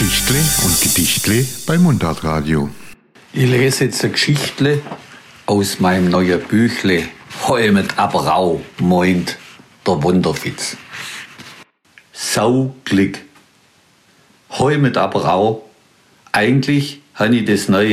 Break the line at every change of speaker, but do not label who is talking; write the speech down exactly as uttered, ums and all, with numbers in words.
Geschichtle und Gedichtle bei Mundartradio.
Ich lese jetzt eine Geschichtle aus meinem neuen Büchle. Heu mit Abrau, meint der Wunderfitz. Sauglück. Heu mit Abrau. Eigentlich habe ich das neue